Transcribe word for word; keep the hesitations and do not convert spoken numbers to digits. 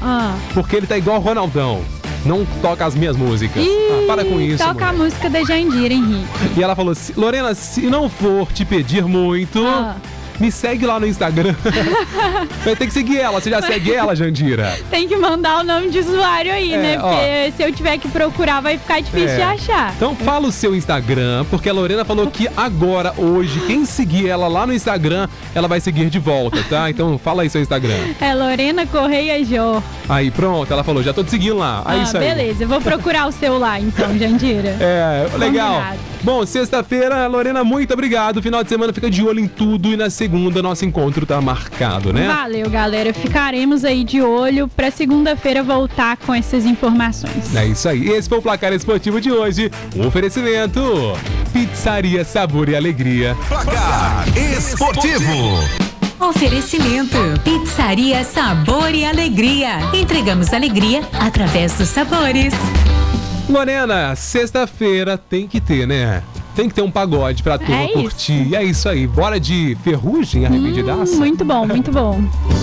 Ah. Porque ele tá igual o Ronaldão. Não toca as minhas músicas. Ih, ah, para com isso, toca mulher. a música da Jandira, Henrique. E ela falou assim, Lorena, se não for te pedir muito, Ah. me segue lá no Instagram. Vai ter que seguir ela. Você já segue ela, Jandira? Tem que mandar o nome de usuário aí, É, né? ó. Porque se eu tiver que procurar, vai ficar difícil É. de achar. Então fala o seu Instagram, porque a Lorena falou que agora, hoje, quem seguir ela lá no Instagram, ela vai seguir de volta, tá? Então fala aí seu Instagram. É Lorena Correia Jor. Aí, pronto, ela falou, já tô te seguindo lá. Aí, Ah, isso aí. beleza, eu vou procurar o seu lá então, Jandira. É, legal. Combinado. Bom, sexta-feira, Lorena, muito obrigado. Final de semana fica de olho em tudo e na segunda nosso encontro tá marcado, né? Valeu, galera. Ficaremos aí de olho pra segunda-feira voltar com essas informações. É isso aí. Esse foi o Placar Esportivo de hoje. Um oferecimento. Pizzaria Sabor e Alegria. Placar Esportivo. Oferecimento: Pizzaria Sabor e Alegria. Entregamos alegria através dos sabores. Lorena, sexta-feira tem que ter, né? Tem que ter um pagode pra turma É isso. curtir. É isso aí. Bora de Ferrugem, Arrependidaça? Hum, muito bom, muito bom.